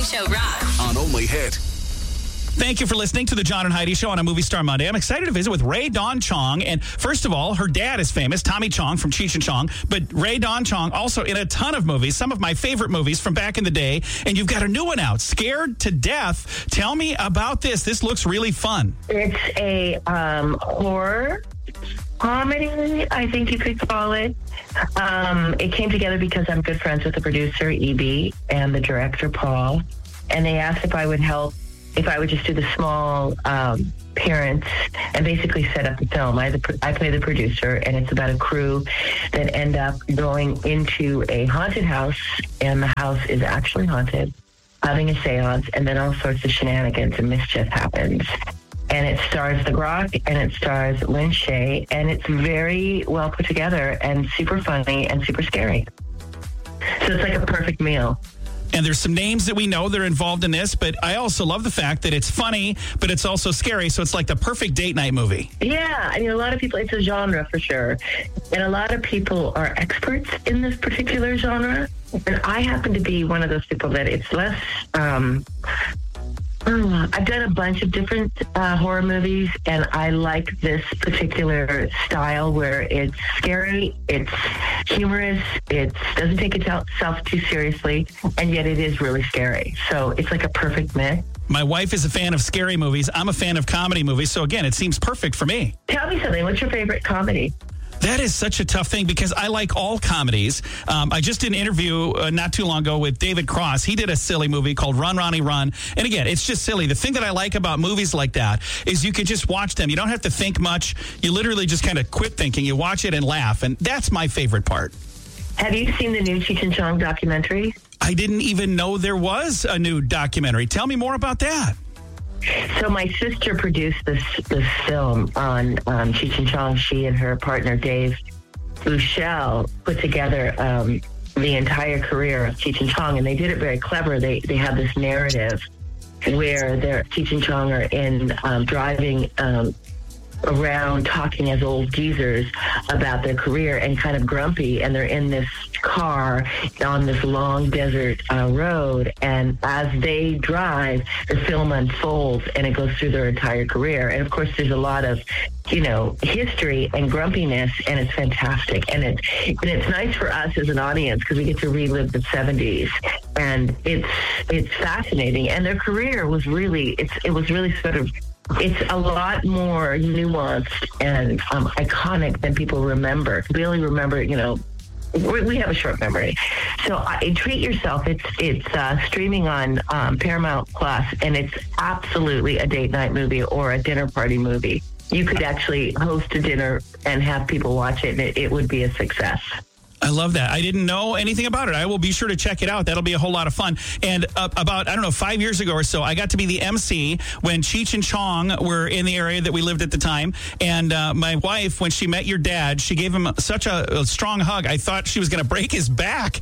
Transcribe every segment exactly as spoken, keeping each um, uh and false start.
Morning Show rocks. On Only Hit. Thank you for listening to the John and Heidi Show on a Movie Star Monday. I'm excited to visit with Rae Dawn Chong. And first of all, her dad is famous, Tommy Chong from Cheech and Chong. But Rae Dawn Chong also in a ton of movies, some of my favorite movies from back in the day. And you've got a new one out, Scared to Death. Tell me about this. This looks really fun. It's a um, horror comedy, I think you could call it. Um, it came together because I'm good friends with the producer, E B, and the director, Paul. And they asked if I would help, if I would just do the small um, appearance and basically set up the film. I, the, I play the producer, and it's about a crew that end up going into a haunted house, and the house is actually haunted, having a seance, and then all sorts of shenanigans and mischief happens. And it stars The Grok, and it stars Lynn Shay, and it's very well put together and super funny and super scary. So it's like a perfect meal. And there's some names that we know that are involved in this, but I also love the fact that it's funny, but it's also scary, so it's like the perfect date night movie. Yeah, I mean, a lot of people, it's a genre for sure. And a lot of people are experts in this particular genre. And I happen to be one of those people that it's less... Um, I've done a bunch of different uh, horror movies, and I like this particular style where it's scary, it's humorous, it doesn't take itself too seriously, and yet it is really scary. So it's like a perfect mix. My wife is a fan of scary movies. I'm a fan of comedy movies. So again, it seems perfect for me. Tell me something. What's your favorite comedy? That is such a tough thing because I like all comedies. Um, I just did an interview uh, not too long ago with David Cross. He did a silly movie called Run, Ronnie, Run. And again, it's just silly. The thing that I like about movies like that is you can just watch them. You don't have to think much. You literally just kind of quit thinking. You watch it and laugh. And that's my favorite part. Have you seen the new Cheech and Chong documentary? I didn't even know there was a new documentary. Tell me more about that. So my sister produced this this film on um, Cheech and Chong. She and her partner, Dave Bushell, put together um, the entire career of Cheech and Chong, and they did it very clever. They they have this narrative where they're, Cheech and Chong are in um, driving um, around talking as old geezers about their career and kind of grumpy, and they're in this car on this long desert uh, road, and as they drive, the film unfolds and it goes through their entire career. And of course there's a lot of, you know, history and grumpiness, and it's fantastic. And it's and it's nice for us as an audience because we get to relive the seventies, and it's it's fascinating. And their career was really it's it was really sort of It's a lot more nuanced and um, iconic than people remember. We only remember, you know, we, we have a short memory. So uh, treat yourself. It's it's uh, streaming on um, Paramount Plus, and it's absolutely a date night movie or a dinner party movie. You could actually host a dinner and have people watch it, and it, it would be a success. I love that. I didn't know anything about it. I will be sure to check it out. That'll be a whole lot of fun. And uh, about, I don't know, five years ago or so, I got to be the M C when Cheech and Chong were in the area that we lived at the time. And uh, my wife, when she met your dad, she gave him such a, a strong hug. I thought she was going to break his back.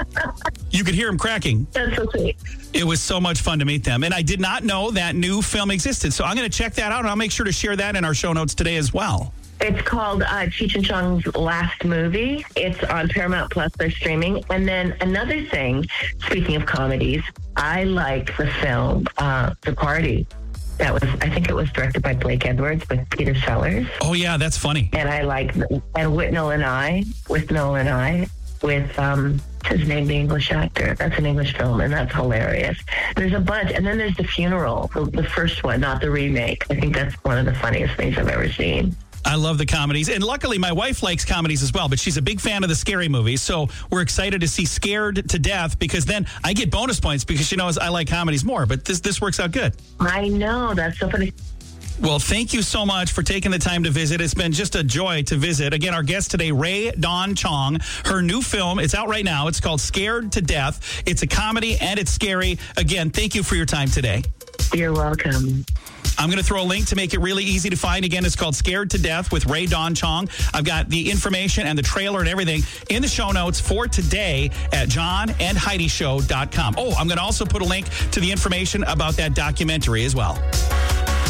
You could hear him cracking. That's so sweet. It was so much fun to meet them. And I did not know that new film existed. So I'm going to check that out, and I'll make sure to share that in our show notes today as well. It's called uh, Cheech and Chong's Last Movie. It's on Paramount Plus. They're streaming. And then another thing, speaking of comedies, I like the film uh, The Party. That was, I think it was directed by Blake Edwards with Peter Sellers. Oh, yeah, that's funny. And I like, and Whitnell and I, with Noel and I, with, um, what's his name, the English actor. That's an English film, and that's hilarious. There's a bunch. And then there's The Funeral, the, the first one, not the remake. I think that's one of the funniest things I've ever seen. I love the comedies. And luckily, my wife likes comedies as well, but she's a big fan of the scary movies. So we're excited to see Scared to Death, because then I get bonus points because she knows I like comedies more. But this this works out good. I know. That's so funny. Well, thank you so much for taking the time to visit. It's been just a joy to visit. Again, our guest today, Rae Dawn Chong. Her new film, it's out right now. It's called Scared to Death. It's a comedy and it's scary. Again, thank you for your time today. You're welcome. I'm going to throw a link to make it really easy to find. Again, it's called Scared to Death with Rae Dawn Chong. I've got the information and the trailer and everything in the show notes for today at john and heidi show dot com. Oh, I'm going to also put a link to the information about that documentary as well.